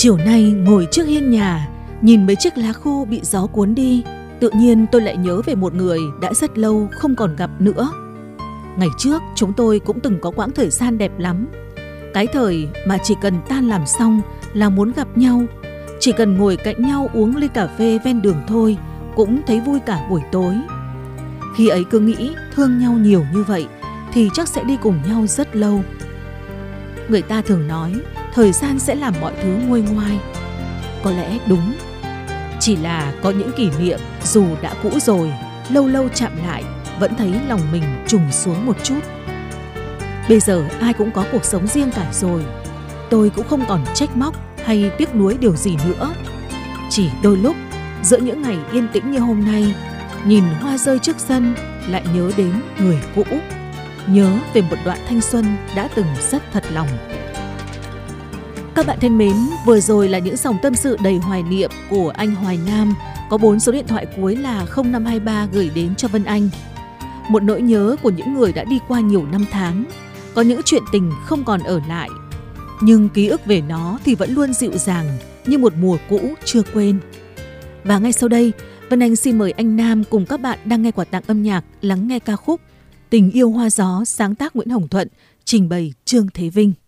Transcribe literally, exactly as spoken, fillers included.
Chiều nay ngồi trước hiên nhà, nhìn mấy chiếc lá khô bị gió cuốn đi, tự nhiên tôi lại nhớ về một người đã rất lâu không còn gặp nữa. Ngày trước chúng tôi cũng từng có quãng thời gian đẹp lắm. Cái thời mà chỉ cần tan làm xong là muốn gặp nhau, chỉ cần ngồi cạnh nhau uống ly cà phê ven đường thôi cũng thấy vui cả buổi tối. Khi ấy cứ nghĩ thương nhau nhiều như vậy thì chắc sẽ đi cùng nhau rất lâu. Người ta thường nói thời gian sẽ làm mọi thứ nguôi ngoai. Có lẽ đúng. Chỉ là có những kỷ niệm dù đã cũ rồi, lâu lâu chạm lại vẫn thấy lòng mình trùng xuống một chút. Bây giờ ai cũng có cuộc sống riêng cả rồi. Tôi cũng không còn trách móc hay tiếc nuối điều gì nữa. Chỉ đôi lúc giữa những ngày yên tĩnh như hôm nay, nhìn hoa rơi trước sân lại nhớ đến người cũ, nhớ về một đoạn thanh xuân đã từng rất thật lòng. Các bạn thân mến, vừa rồi là những dòng tâm sự đầy hoài niệm của anh Hoài Nam, có bốn số điện thoại cuối là không năm hai ba gửi đến cho Vân Anh. Một nỗi nhớ của những người đã đi qua nhiều năm tháng, có những chuyện tình không còn ở lại, nhưng ký ức về nó thì vẫn luôn dịu dàng như một mùa cũ chưa quên. Và ngay sau đây, Vân Anh xin mời anh Nam cùng các bạn đang nghe quà tặng âm nhạc lắng nghe ca khúc Tình yêu hoa gió sáng tác Nguyễn Hồng Thuận, trình bày Trương Thế Vinh.